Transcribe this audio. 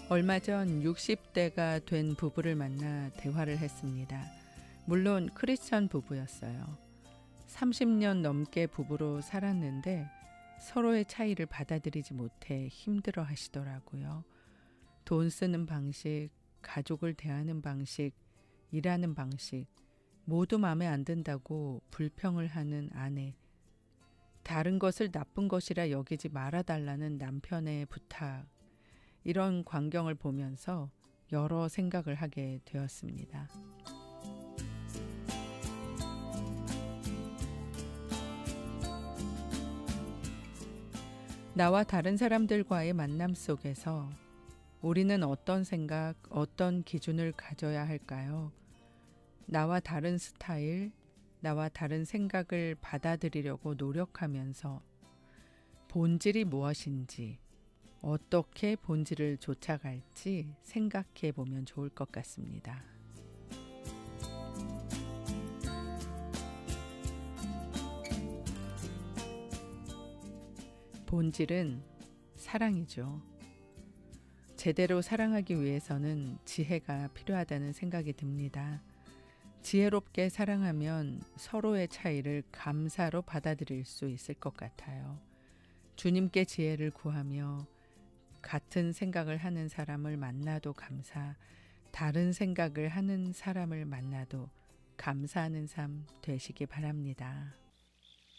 얼마 전 60대가 된 부부를 만나 대화를 했습니다. 물론 크리스천 부부였어요. 30년 넘게 부부로 살았는데 서로의 차이를 받아들이지 못해 힘들어 하시더라고요. 돈 쓰는 방식, 가족을 대하는 방식, 일하는 방식, 모두 마음에 안 든다고 불평을 하는 아내. 다른 것을 나쁜 것이라 여기지 말아달라는 남편의 부탁. 이런 광경을 보면서 여러 생각을 하게 되었습니다. 나와 다른 사람들과의 만남 속에서 우리는 어떤 생각, 어떤 기준을 가져야 할까요? 나와 다른 스타일, 나와 다른 생각을 받아들이려고 노력하면서 본질이 무엇인지, 어떻게 본질을 쫓아갈지 생각해 보면 좋을 것 같습니다. 본질은 사랑이죠. 제대로 사랑하기 위해서는 지혜가 필요하다는 생각이 듭니다. 지혜롭게 사랑하면 서로의 차이를 감사로 받아들일 수 있을 것 같아요. 주님께 지혜를 구하며 같은 생각을 하는 사람을 만나도 감사, 다른 생각을 하는 사람을 만나도 감사하는 삶 되시기 바랍니다.